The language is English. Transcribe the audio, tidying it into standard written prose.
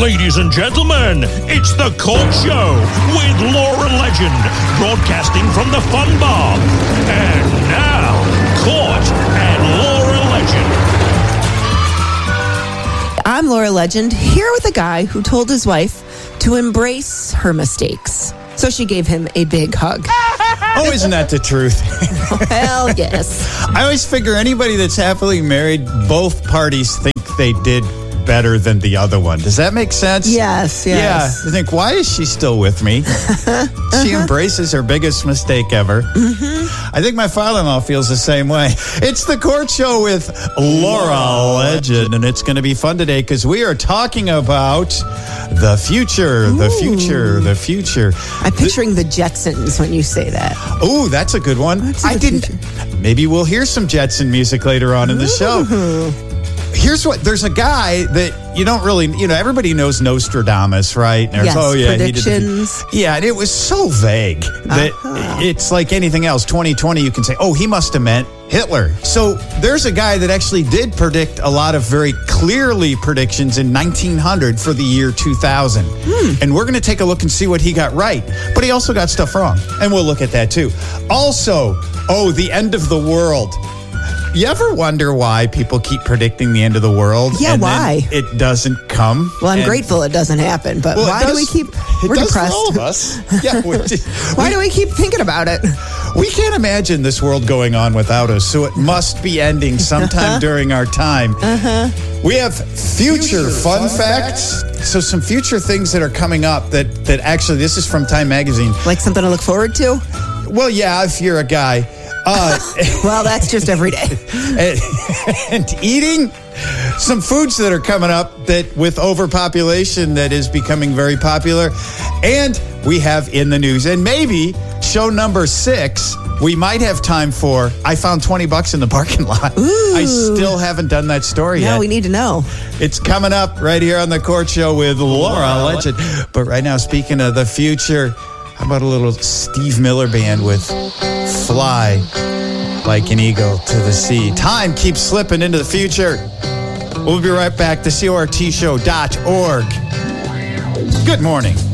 Ladies and gentlemen, it's The Court Show with Laura Legend, broadcasting from the Fun Bar. And now, Court and Laura Legend. I'm Laura Legend, here with a guy who told his wife to embrace her mistakes. So she gave him a big hug. Oh, isn't that the truth? Hell yes. I always figure anybody that's happily married, both parties think they did better than the other one. Does that make sense? Yes. Yeah. You think, why is she still with me? She embraces her biggest mistake ever. I think my father-in-law feels the same way. It's The Court Show with Laura Legend, and it's going to be fun today because we are talking about the future, the future. I'm picturing the Jetsons when you say that. Oh, that's a good one. Maybe we'll hear some Jetson music later on in the show. Here's there's a guy that you don't really, everybody knows Nostradamus, right? And yes, predictions. And it was so vague that it's like anything else. 2020, you can say, oh, he must have meant Hitler. So there's a guy that actually did predict a lot of very clearly predictions in 1900 for the year 2000. And we're going to take a look and see what he got right. But he also got stuff wrong. And we'll look at that too. Also, the end of the world. You ever wonder why people keep predicting the end of the world? Yeah, why? Then it doesn't come. Well, I'm grateful it doesn't happen, but why do we keep... We're depressed. For all of us. Yeah, why do we keep thinking about it? We can't imagine this world going on without us, so it must be ending sometime during our time. We have future fun facts. So some future things that are coming up that actually, this is from Time Magazine. Like something to look forward to? Well, yeah, if you're a guy. Well, that's just every day. and eating some foods that are coming up that with overpopulation that is becoming very popular. And we have in the news. And maybe show number 6, we might have time for, I found $20 in the parking lot. Ooh. I still haven't done that story yet. No, we need to know. It's coming up right here on The Court Show with Laura Legend. But right now, speaking of the future, how about a little Steve Miller Band with Fly Like an Eagle to the Sea. Time keeps slipping into the future. We'll be right back to CORTshow.org. Good morning.